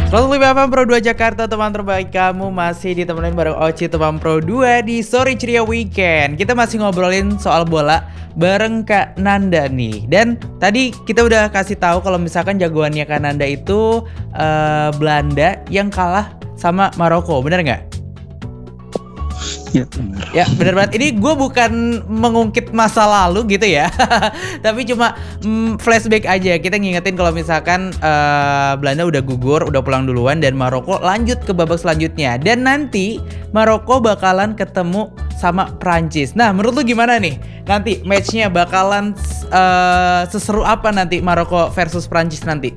105 FM Pro 2 Jakarta, teman terbaik kamu masih ditemenin bareng Oci teman Pro 2 di Sore Ceria Weekend. Kita masih ngobrolin soal bola bareng Kak Nanda nih. Dan tadi kita udah kasih tahu kalau misalkan jagoannya Kak Nanda itu Belanda yang kalah sama Maroko, bener nggak? Ya benar. Ya benar banget. Ini gue bukan mengungkit masa lalu gitu ya, tapi cuma flashback aja. Kita ngingetin kalau misalkan Belanda udah gugur, udah pulang duluan, dan Maroko lanjut ke babak selanjutnya. Dan nanti Maroko bakalan ketemu sama Prancis. Nah, menurut lu gimana nih? Nanti matchnya bakalan seseru apa nanti Maroko versus Prancis nanti?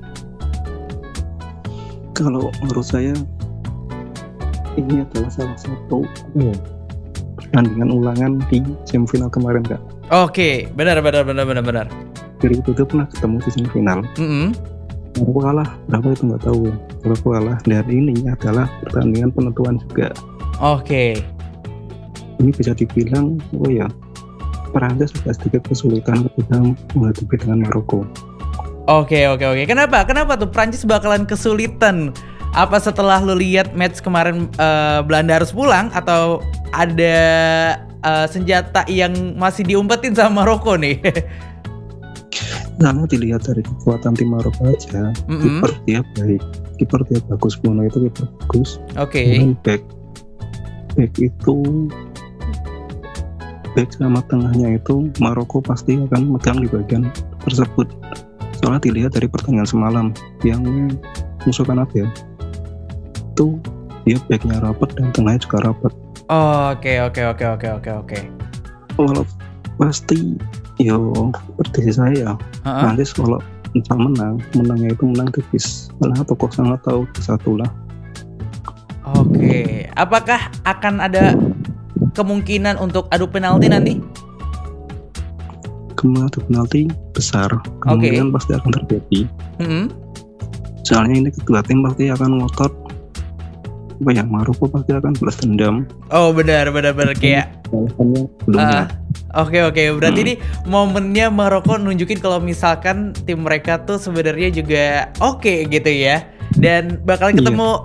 Kalau menurut saya ini adalah salah satu pertandingan ulangan di semifinal kemarin, Kak. Oke, benar. Jadi itu pernah ketemu di semifinal. Maroko kalah, berapa itu nggak tahu ya. Maroko kalah, dan ini adalah pertandingan penentuan juga. Oke. Ini bisa dibilang, Perancis agak sedikit kesulitan ketika menghadapi dengan Maroko. Oke. Kenapa tuh Prancis bakalan kesulitan? Apa setelah lu lihat match kemarin Belanda harus pulang, atau ada senjata yang masih diumpetin sama Maroko nih? Nah, dilihat dari kekuatan tim Maroko aja, kiper dia baik, kiper dia bagus, Bono itu kiper bagus. Oke. Back sama tengahnya itu Maroko pasti akan megang di bagian tersebut. Soalnya dilihat dari pertandingan semalam yang musuh Kanada itu dia backnya rapat dan tengahnya juga rapat. Oke. Kalau pasti prediksi saya nanti kalau bisa menangnya itu menang tipis, malah atau 0-1 atau 1 lah. Oke. Apakah akan ada kemungkinan untuk adu penalti nanti? Adu penalti besar, kemungkinan pasti akan terjadi. Soalnya ini kedua tim pasti akan ngotot. Maroko pasti akan balas dendam. Oh benar kayak. Oke. Berarti ini momennya Maroko nunjukin kalau misalkan tim mereka tuh sebenarnya juga oke gitu ya. Dan bakal ketemu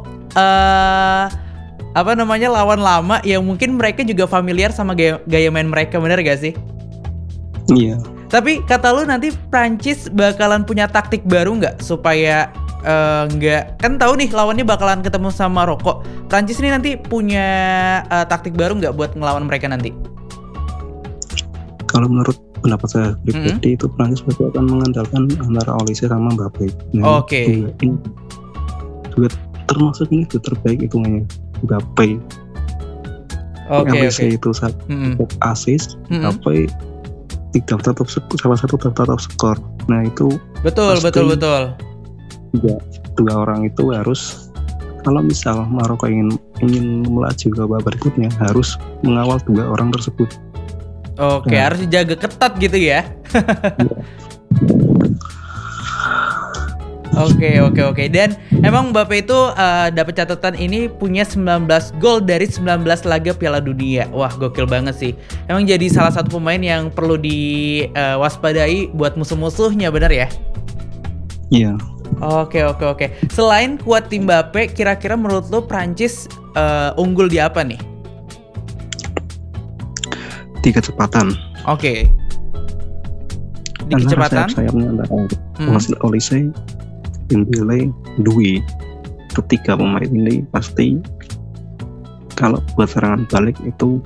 lawan lama yang mungkin mereka juga familiar sama gaya main mereka, benar gak sih? Iya. Tapi kata lu nanti Prancis bakalan punya taktik baru nggak supaya nggak, kan tahu nih lawannya bakalan ketemu sama Maroko. Prancis ini nanti punya taktik baru nggak buat ngelawan mereka nanti? Kalau menurut pendapat saya pribadi itu Prancis pasti akan mengandalkan antara Olise sama Mbappe. Oke. Duet termasuk ini duet terbaik hitungannya Mbappe. Olise itu satu asis, Mbappe salah satu top skor. Nah itu betul. Dua orang itu harus, kalau misal Maroko ingin melaju ke babak berikutnya, harus mengawal dua orang tersebut. Oke, harus dijaga ketat gitu ya. Oke. Dan emang Mbappe itu dapat catatan ini punya 19 gol dari 19 laga Piala Dunia. Wah, gokil banget sih. Emang jadi salah satu pemain yang perlu diwaspadai buat musuh-musuhnya, benar ya? Iya. Oke. Selain kuat tim Mbappe, kira-kira menurut lo Prancis unggul di apa nih? Di kecepatan. Oke. Di kecepatan? Sayapnya antara Olise, Dembele, Dui. Ketiga pemain ini pasti kalau buat serangan balik itu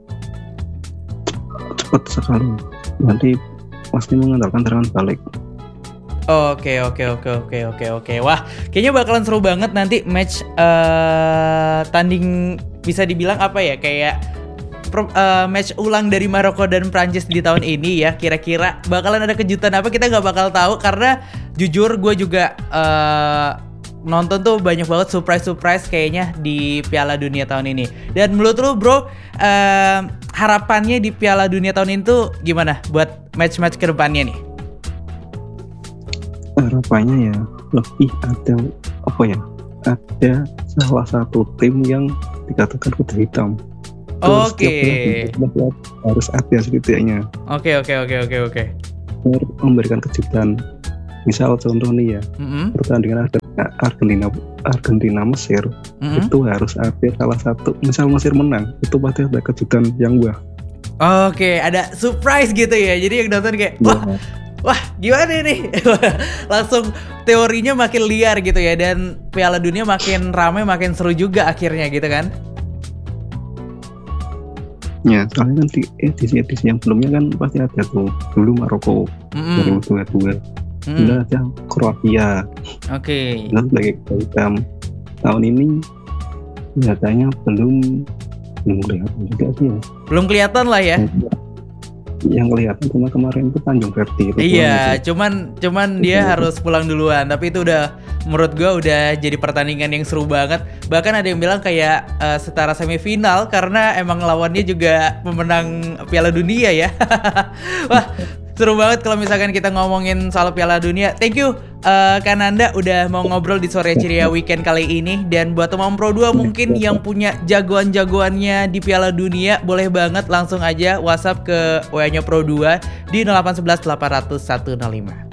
cepat sekali. Nanti pasti mengandalkan serangan balik. Oke. Wah, kayaknya bakalan seru banget nanti match tanding, bisa dibilang apa ya, kayak match ulang dari Maroko dan Prancis di tahun ini ya. Kira-kira bakalan ada kejutan apa, kita nggak bakal tahu, karena jujur gue juga nonton tuh banyak banget surprise kayaknya di Piala Dunia tahun ini. Dan menurut lu bro, harapannya di Piala Dunia tahun ini tuh gimana buat match-match kedepannya nih? Harapannya ya lebih ada salah satu tim yang dikatakan kuda hitam. Oke. Harus ada setidaknya. Oke. Memberikan kejutan. Misal contoh nih ya, pertandingan Argentina Mesir Mm-mm. itu harus ada salah satu, misal Mesir menang itu pasti ada kejutan yang wah. Oke, ada surprise gitu ya. Jadi yang nonton kayak wah gimana nih? Langsung teorinya makin liar gitu ya. Dan Piala Dunia makin ramai, makin seru juga akhirnya gitu kan. Ya, soalnya kan di edisi yang sebelumnya kan pasti ada tuh. Dulu Maroko Mm-mm. 2022, Mm. udah ada Kroasia, Oke. dan sebagai hitam. Tahun ini nyatanya belum kelihatan juga sih ya. Belum kelihatan lah ya. Yang kelihatan cuma kemarin itu Tanjung Verti itu Iya, doang cuman dia harus pulang duluan. Tapi itu udah, menurut gua udah jadi pertandingan yang seru banget. Bahkan ada yang bilang kayak setara semifinal karena emang lawannya juga pemenang Piala Dunia ya. Wah, seru banget kalau misalkan kita ngomongin soal Piala Dunia. Thank you Kananda udah mau ngobrol di Sore Ceria Weekend kali ini. Dan buat teman Pro 2 mungkin yang punya jagoan-jagoannya di Piala Dunia, boleh banget langsung aja WhatsApp ke WA-nya Pro 2 di 0811 800 105.